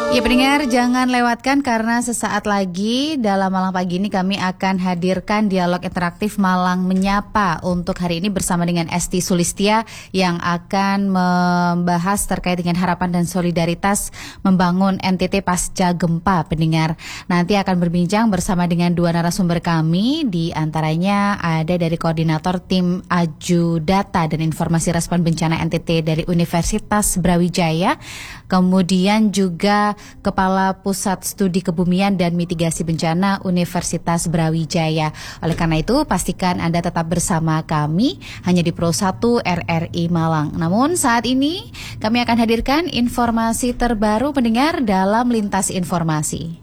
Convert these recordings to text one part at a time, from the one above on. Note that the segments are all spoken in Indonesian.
Ya pendengar, jangan lewatkan karena sesaat lagi dalam Malang Pagi ini kami akan hadirkan dialog interaktif Malang Menyapa untuk hari ini bersama dengan Esti Sulistia yang akan membahas terkait dengan harapan dan solidaritas membangun NTT pasca gempa. Pendengar, nanti akan berbincang bersama dengan dua narasumber kami, di antaranya ada dari Koordinator Tim Aju Data dan Informasi Respon Bencana NTT dari Universitas Brawijaya, kemudian juga Kepala Pusat Studi Kebumian dan Mitigasi Bencana Universitas Brawijaya. Oleh karena itu, pastikan Anda tetap bersama kami hanya di Pro 1 RRI Malang. Namun saat ini kami akan hadirkan informasi terbaru pendengar dalam Lintas Informasi.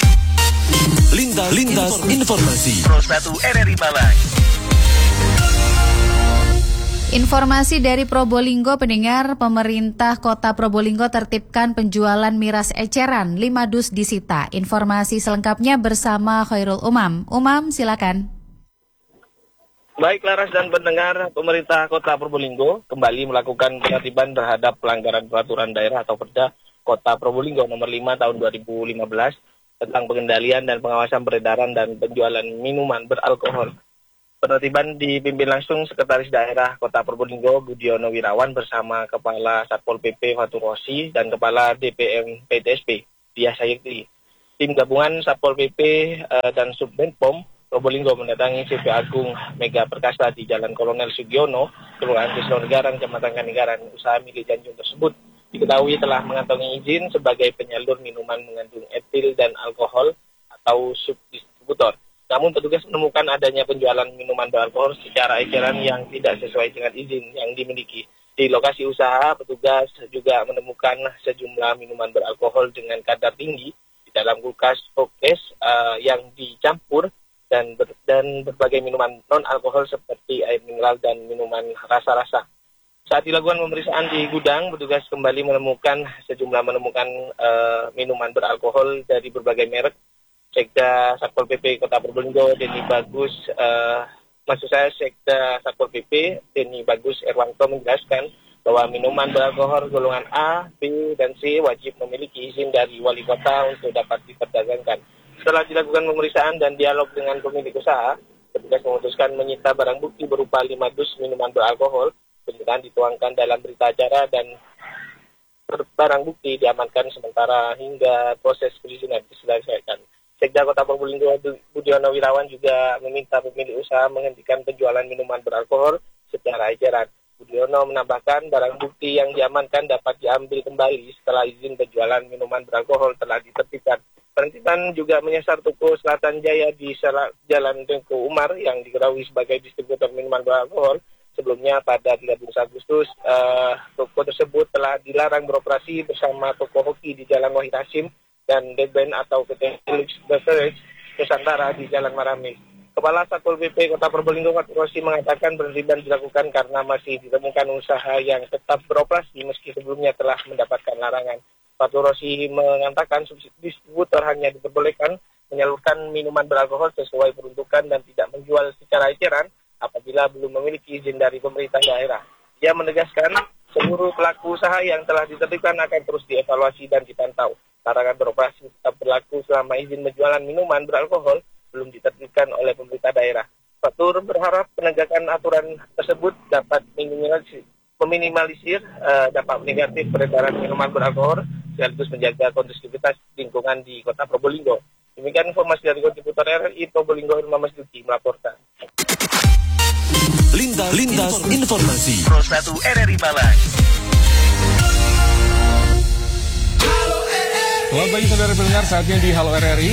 Lintas Informasi Pro 1 RRI Malang. Informasi dari Probolinggo pendengar, pemerintah kota Probolinggo tertibkan penjualan miras eceran, 5 dus disita. Informasi selengkapnya bersama Khairul Umam. Umam, silakan. Baik Laras dan pendengar, pemerintah kota Probolinggo kembali melakukan penertiban terhadap pelanggaran peraturan daerah atau Perda Kota Probolinggo nomor 5 tahun 2015 tentang pengendalian dan pengawasan peredaran dan penjualan minuman beralkohol. Penertiban dipimpin langsung Sekretaris Daerah Kota Probolinggo Budiono Wirawan bersama Kepala Satpol PP Fatur Rosi dan Kepala DPM PTSP Diah Sayekti. Tim gabungan Satpol PP dan Subdenpom Probolinggo mendatangi CV Agung Mega Perkasa di Jalan Kolonel Sugiono, Kelurahan Tisno-Negaran, Kecamatan Kanigaran. Usaha milik Janjung tersebut diketahui telah mengantongi izin sebagai penyalur minuman mengandung etil dan alkohol atau subdistributor. Namun petugas menemukan adanya penjualan minuman beralkohol secara eceran yang tidak sesuai dengan izin yang dimiliki. Di lokasi usaha, petugas juga menemukan sejumlah minuman beralkohol dengan kadar tinggi di dalam kulkas showcase yang dicampur dan berbagai minuman non-alkohol seperti air mineral dan minuman rasa-rasa. Saat dilakukan pemeriksaan di gudang, petugas kembali menemukan minuman beralkohol dari berbagai merek. Sekda Satpol PP Kota Probolinggo Denny Bagus, Sekda Satpol PP Denny Bagus Erwanto menjelaskan bahwa minuman beralkohol golongan A, B, dan C wajib memiliki izin dari wali kota untuk dapat diperdagangkan. Setelah dilakukan pemeriksaan dan dialog dengan pemilik usaha, petugas memutuskan menyita barang bukti berupa 5 dus minuman beralkohol. Penyitaan dituangkan dalam berita acara dan barang bukti diamankan sementara hingga proses perizinan diselesaikan. Sekda Kota Probolinggo Budiono Wirawan juga meminta pemilik usaha menghentikan penjualan minuman beralkohol secara eceran. Budiono menambahkan barang bukti yang diamankan dapat diambil kembali setelah izin penjualan minuman beralkohol telah ditertibkan. Penertiban juga menyasar toko Selatan Jaya di Jalan Tengku Umar yang diketahui sebagai distributor minuman beralkohol. Sebelumnya pada 13 Agustus, toko tersebut telah dilarang beroperasi bersama toko hoki di Jalan Wahid Hasim dan Deben atau PT Felix Beverage Nusantara di Jalan Marame. Kepala Satpol PP Kota Probolinggo Fatur Rosi mengatakan penertiban dilakukan karena masih ditemukan usaha yang tetap beroperasi meski sebelumnya telah mendapatkan larangan. Fatur Rosi mengatakan distributor hanya diperbolehkan menyalurkan minuman beralkohol sesuai peruntukan dan tidak menjual secara eceran apabila belum memiliki izin dari pemerintah daerah. Ia menegaskan seluruh pelaku usaha yang telah ditertibkan akan terus dievaluasi dan dipantau. Larangan beroperasi tetap berlaku selama izin penjualan minuman beralkohol belum ditertibkan oleh pemerintah daerah. Fatur berharap penegakan aturan tersebut dapat meminimalisir dampak negatif peredaran minuman beralkohol sekaligus menjaga kondusivitas lingkungan di Kota Probolinggo. Demikian informasi dari kontributor RRI Probolinggo Irma Masduki melaporkan. Lintas Informasi Pro 1 RRI Malang. Selamat pagi saudara pendengar, saatnya di Halo RRI